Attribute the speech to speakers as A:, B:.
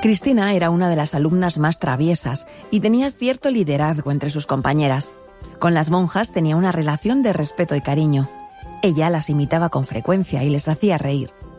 A: Cristina era una de las alumnas más traviesas y tenía cierto liderazgo entre sus compañeras. Con las monjas tenía una relación de respeto y cariño. Ella las imitaba con frecuencia y les hacía reír.